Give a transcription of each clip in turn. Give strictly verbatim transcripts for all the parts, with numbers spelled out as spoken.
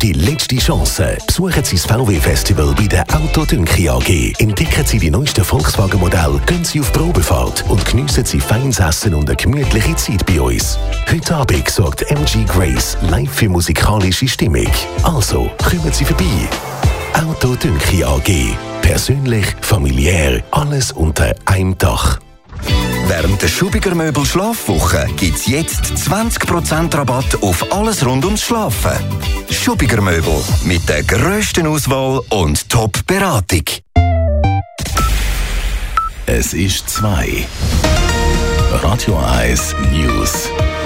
ist die letzte Chance. Besuchen Sie das V W-Festival bei der Auto Dünki A G. Entdecken Sie die neuesten Volkswagen-Modelle, gehen Sie auf Probefahrt und geniessen Sie feines Essen und eine gemütliche Zeit bei uns. Heute Abend sorgt M G Grace live für musikalische Stimmung. Also, kommen Sie vorbei. Auto Dünki A G. Persönlich, familiär, alles unter einem Dach. Während der Schubiger Möbel Schlafwoche gibt es jetzt zwanzig Prozent Rabatt auf alles rund ums Schlafen. Schubiger Möbel mit der grössten Auswahl und Top-Beratung. Es ist zwei. Radio eins News.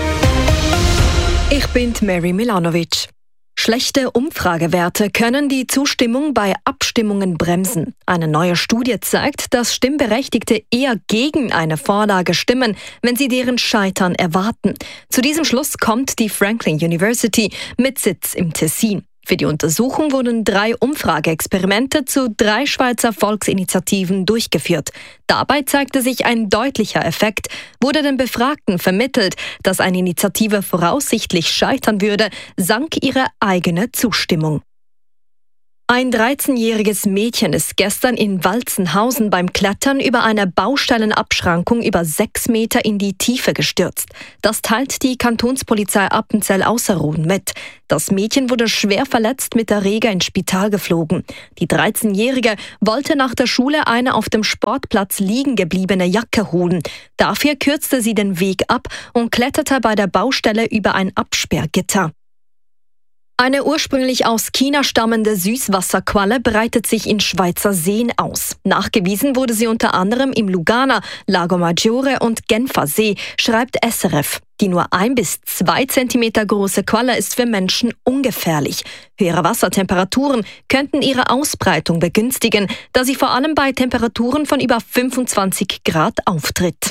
Ich bin Mary Milanovic. Schlechte Umfragewerte können die Zustimmung bei Abstimmungen bremsen. Eine neue Studie zeigt, dass Stimmberechtigte eher gegen eine Vorlage stimmen, wenn sie deren Scheitern erwarten. Zu diesem Schluss kommt die Franklin University mit Sitz im Tessin. Für die Untersuchung wurden drei Umfrageexperimente zu drei Schweizer Volksinitiativen durchgeführt. Dabei zeigte sich ein deutlicher Effekt. Wurde den Befragten vermittelt, dass eine Initiative voraussichtlich scheitern würde, sank ihre eigene Zustimmung. Ein dreizehnjähriges Mädchen ist gestern in Walzenhausen beim Klettern über eine Baustellenabschrankung über sechs Meter in die Tiefe gestürzt. Das teilt die Kantonspolizei Appenzell-Ausserrhoden mit. Das Mädchen wurde schwer verletzt mit der Rega ins Spital geflogen. Die dreizehnjährige wollte nach der Schule eine auf dem Sportplatz liegen gebliebene Jacke holen. Dafür kürzte sie den Weg ab und kletterte bei der Baustelle über ein Absperrgitter. Eine ursprünglich aus China stammende Süßwasserqualle breitet sich in Schweizer Seen aus. Nachgewiesen wurde sie unter anderem im Lugana, Lago Maggiore und Genfer See, schreibt S R F. Die nur ein bis zwei Zentimeter große Qualle ist für Menschen ungefährlich. Höhere Wassertemperaturen könnten ihre Ausbreitung begünstigen, da sie vor allem bei Temperaturen von über fünfundzwanzig Grad auftritt.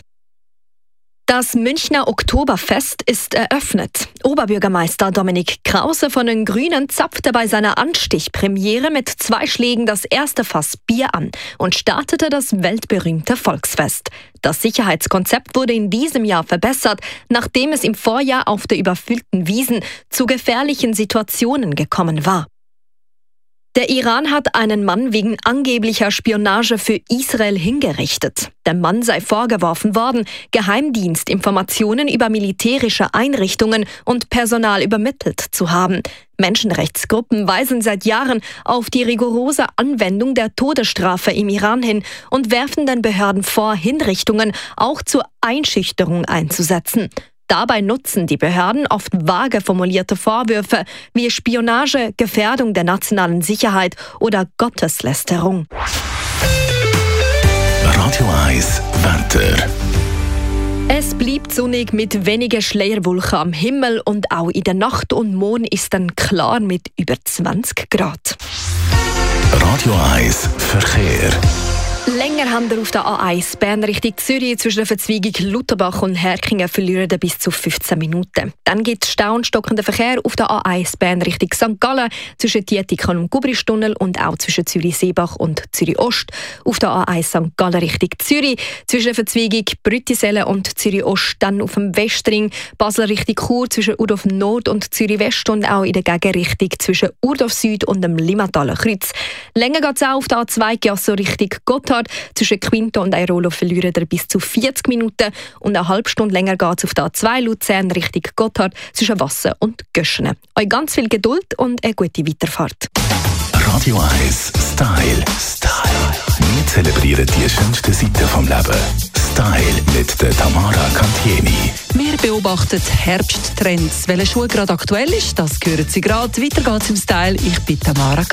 Das Münchner Oktoberfest ist eröffnet. Oberbürgermeister Dominik Krause von den Grünen zapfte bei seiner Anstichpremiere mit zwei Schlägen das erste Fass Bier an und startete das weltberühmte Volksfest. Das Sicherheitskonzept wurde in diesem Jahr verbessert, nachdem es im Vorjahr auf der überfüllten Wiesn zu gefährlichen Situationen gekommen war. Der Iran hat einen Mann wegen angeblicher Spionage für Israel hingerichtet. Dem Mann sei vorgeworfen worden, Geheimdienstinformationen über militärische Einrichtungen und Personal übermittelt zu haben. Menschenrechtsgruppen weisen seit Jahren auf die rigorose Anwendung der Todesstrafe im Iran hin und werfen den Behörden vor, Hinrichtungen auch zur Einschüchterung einzusetzen. Dabei nutzen die Behörden oft vage formulierte Vorwürfe wie Spionage, Gefährdung der nationalen Sicherheit oder Gotteslästerung. Radio eins Wetter. Es bleibt sonnig mit wenigen Schleierwolken am Himmel und auch in der Nacht und morgen ist dann klar mit über zwanzig Grad. Radio eins Verkehr. Länger haben wir auf der A eins Bern Richtung Zürich zwischen der Verzweigung Lutherbach und Herkingen verlieren bis zu fünfzehn Minuten. Dann gibt es Stau und stockenden Verkehr auf der A eins Bern Richtung Sankt Gallen zwischen Tietikon und Gubristunnel und auch zwischen Zürich-Seebach und Zürich-Ost. Auf der A eins Sankt Gallen Richtung Zürich zwischen der Verzweigung Brüttisellen und Zürich-Ost. Dann auf dem Westring Basel Richtung Chur zwischen Urdorf Nord und Zürich-West und auch in der Gegenrichtung zwischen Urdorf Süd und dem Limmataler Kreuz. Länger geht es auch auf der A zwei Giasso Richtung Gotthard. Zwischen Quinto und Airolo verlieren ihr bis zu vierzig Minuten und eine halbe Stunde länger geht es auf der A zwei Luzern Richtung Gotthard zwischen Wasser und Göschene. Euch ganz viel Geduld und eine gute Weiterfahrt. Radio eins Style. Style. Wir zelebrieren die schönsten Seiten vom Leben. Style mit der Tamara Cantieni. Wir beobachten Herbsttrends. Welcher Schuh gerade aktuell ist, das hören Sie gerade. Weiter geht's im Style. Ich bin Tamara Cantieni.